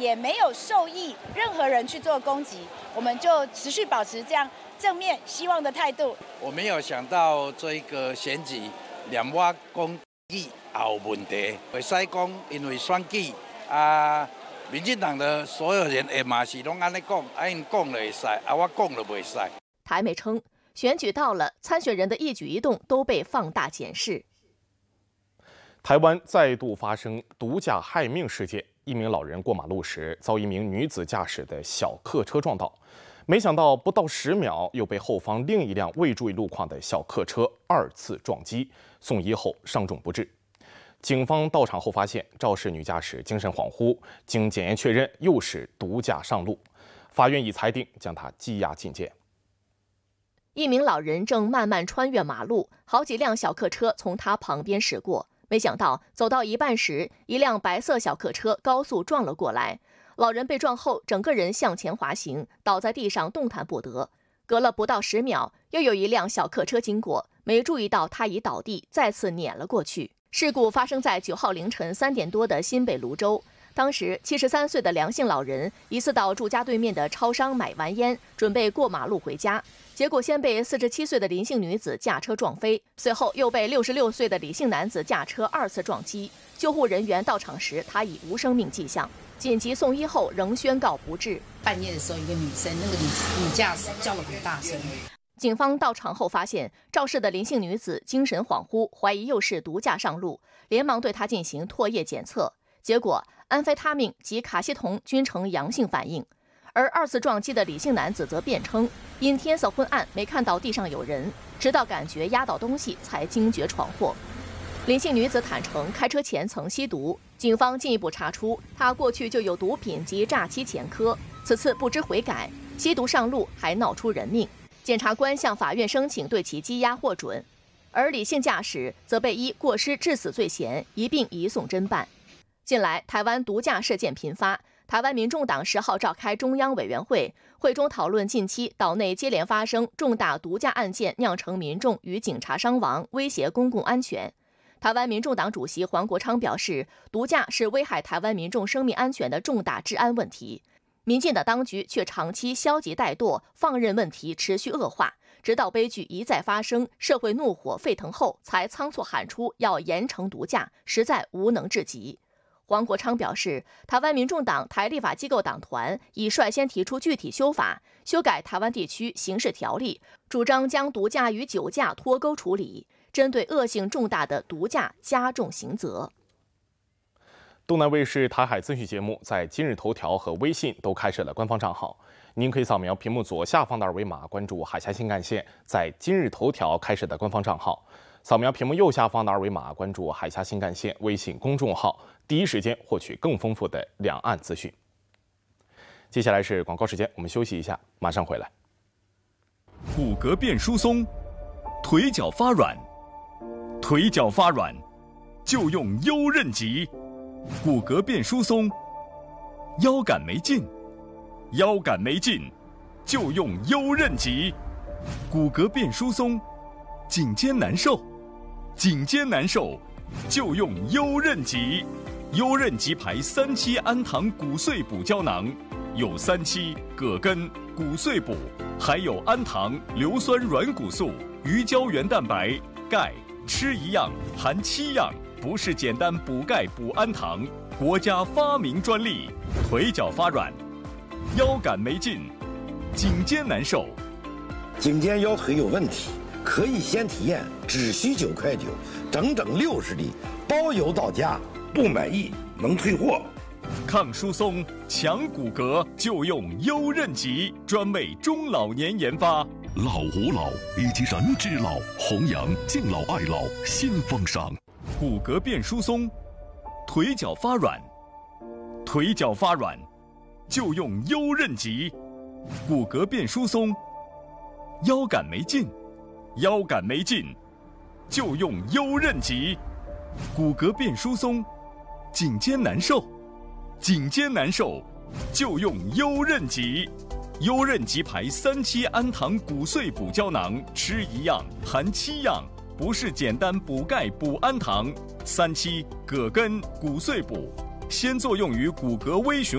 也没有受益任何人去做攻击，我们就持续保持这样正面希望的态度。 我没有想到这个选举连我讲也有问题，会使讲因为选举民进党的所有人也嘛是拢安尼讲，因讲了会使，我讲了袂使。 台媒称，选举到了，参选人的一举一动都被放大检视。 台湾再度发生毒驾害命事件，一名老人过马路时遭一名女子驾驶的小客车撞倒，没想到不到10秒又被后方另一辆未注意路况的小客车2次撞击，送医后伤重不治。警方到场后发现肇事女驾驶精神恍惚，经检验确认又是毒驾上路，法院已裁定将她羁押禁见。 一名老人正慢慢穿越马路，好几辆小客车从他旁边驶过，没想到走到一半时，一辆白色小客车高速撞了过来。老人被撞后，整个人向前滑行，倒在地上动弹不得。隔了不到10秒，又有一辆小客车经过，没注意到他已倒地，再次碾了过去。事故发生在9号凌晨3点多的新北芦洲。当时73岁的梁姓老人疑似到住家对面的超商买完烟，准备过马路回家，结果先被47岁的林姓女子驾车撞飞，随后又被66岁的李姓男子驾车2次撞击。救护人员到场时，他已无生命迹象，紧急送医后仍宣告不治。 半夜的时候，一个女生，那个女驾驶叫了很大声。 警方到场后发现，肇事的林姓女子精神恍惚，怀疑又是毒驾上路，连忙对她进行唾液检测，结果安非他命及卡西酮均呈阳性反应。而2次撞击的李姓男子则辩称，因天色昏暗没看到地上有人，直到感觉压到东西才惊觉闯祸。林姓女子坦诚开车前曾吸毒，警方进一步查出她过去就有毒品及诈欺前科，此次不知悔改，吸毒上路还闹出人命。检察官向法院申请对其羁押获准，而李姓驾驶则被依过失致死罪嫌一并移送侦办。近来台湾毒驾事件频发，台湾民众党10号召开中央委员会，会中讨论近期岛内接连发生重大毒驾案件，酿成民众与警察伤亡，威胁公共安全。台湾民众党主席黄国昌表示，毒驾是危害台湾民众生命安全的重大治安问题。民进党当局却长期消极怠惰，放任问题持续恶化，直到悲剧一再发生，社会怒火沸腾后，才仓促喊出要严惩毒驾，实在无能至极。黄国昌表示，台湾民众党台立法机构党团已率先提出具体修法，修改台湾地区刑事条例，主张将毒驾与酒驾脱钩处理，针对恶性重大的毒驾加重刑责。 东南卫视台海资讯节目在今日头条和微信都开设了官方账号，您可以扫描屏幕左下方的2维码，关注海峡新干线在今日头条开设的官方账号，扫描屏幕右下方的2维码，关注海峡新干线微信公众号，第一时间获取更丰富的两岸资讯。接下来是广告时间，我们休息一下，马上回来。 骨骼变疏松，腿脚发软，腿脚发软就用优韧极。骨骼变疏松，腰杆没劲，腰杆没劲就用优韧极。骨骼变疏松，颈肩难受，颈肩难受就用优韧极。优韧极牌3期氨糖骨碎补胶囊，有3期、葛根、骨碎补，还有氨糖、硫酸软骨素、鱼胶原蛋白、钙，吃一样含7样。不是简单补钙补氨糖，国家发明专利。腿脚发软，腰杆没劲，颈肩难受， 颈肩腰腿有问题，可以先体验，只需9.9块，整整60粒，包邮到家，不满意能退货。 抗疏松、强骨骼就用优韧极，专为中老年研发。 老吾老以及人之老，弘扬敬老爱老新风尚。 骨骼变疏松，腿脚发软，腿脚发软就用优韧极。骨骼变疏松，腰杆没劲，腰杆没劲就用优韧极。骨骼变疏松，颈肩难受，颈肩难受就用优韧极。优韧极牌3期氨糖骨碎补胶囊，吃一样含7样。不是简单补钙补氨糖，3期、葛根、骨碎补，先作用于骨骼微循